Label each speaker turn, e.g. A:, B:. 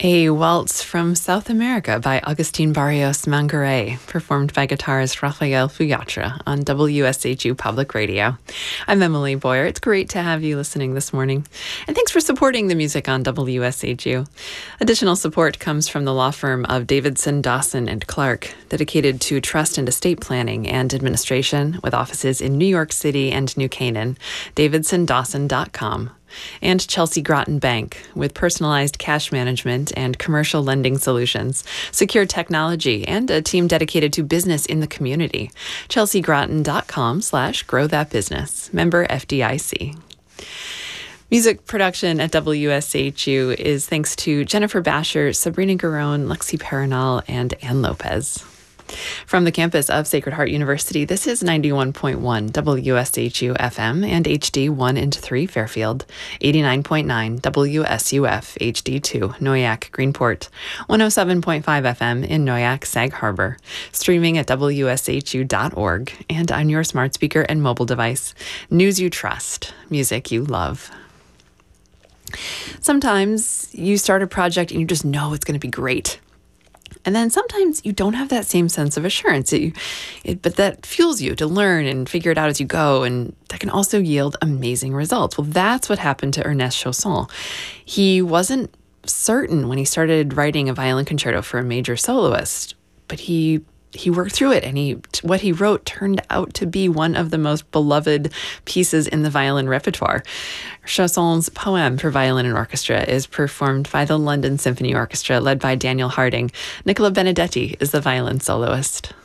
A: A Waltz from South America by Agustin Barrios Mangaray, performed by guitarist Rafael Fuyatra on WSHU Public Radio. I'm Emily Boyer. It's great to have you listening this morning. And thanks for supporting the music on WSHU. Additional support comes from the law firm of Davidson, Dawson & Clark, dedicated to trust and estate planning and administration with offices in New York City and New Canaan, davidsondawson.com. And Chelsea Groton Bank, with personalized cash management and commercial lending solutions, secure technology, and a team dedicated to business in the community. chelseagroton.com/growthatbusiness. Member FDIC. Music production at WSHU is thanks to Jennifer Basher, Sabrina Garone, Lexi Paranal, and Ann Lopez. From the campus of Sacred Heart University, this is 91.1 WSHU FM and HD 1 and 3 Fairfield, 89.9 WSUF HD2 Noyac Greenport, 107.5 FM in Noyac Sag Harbor, streaming at WSHU.org and on your smart speaker and mobile device. News you trust, music you love. Sometimes you start a project and you just know it's going to be great. And then sometimes you don't have that same sense of assurance, but that fuels you to learn and figure it out as you go, and that can also yield amazing results. Well, that's what happened to Ernest Chausson. He wasn't certain when he started writing a violin concerto for a major soloist, but he worked through it, and what he wrote turned out to be one of the most beloved pieces in the violin repertoire. Chausson's poem for violin and orchestra is performed by the London Symphony Orchestra, led by Daniel Harding. Nicola Benedetti is the violin soloist.